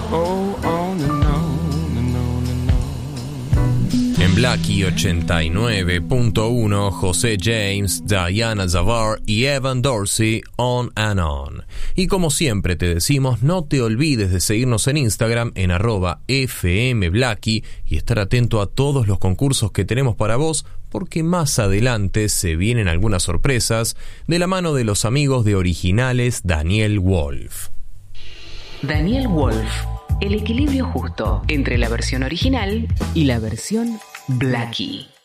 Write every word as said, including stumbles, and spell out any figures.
Oh, on and on and on and on. En Blackie ochenta y nueve punto uno, José James, Diana Zavar y Evan Dorsey, On and On. Y como siempre te decimos, no te olvides de seguirnos en Instagram en arroba fmblackie y estar atento a todos los concursos que tenemos para vos, porque más adelante se vienen algunas sorpresas de la mano de los amigos de Originales Daniel Wolf. Daniel Wolf, el equilibrio justo entre la versión original y la versión Blackie.